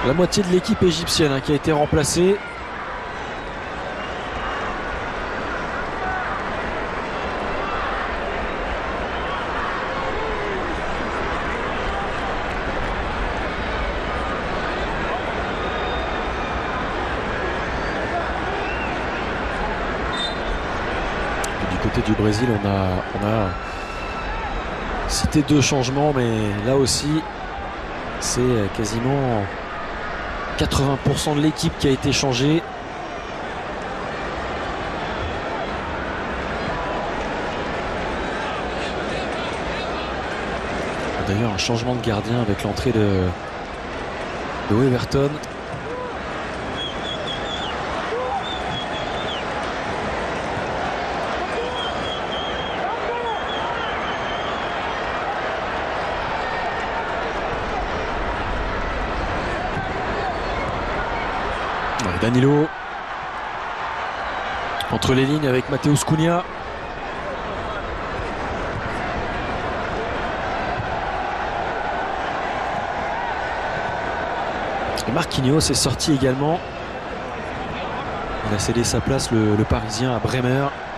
La moitié de l'équipe égyptienne qui a été remplacée. Du côté du Brésil, on a cité 2 changements, mais là aussi, c'est quasiment 80% de l'équipe qui a été changée. D'ailleurs, un changement de gardien avec l'entrée de Everton. Danilo entre les lignes avec Matheus Cunha. Et Marquinhos est sorti également. Il a cédé sa place, le Parisien, à Bremer.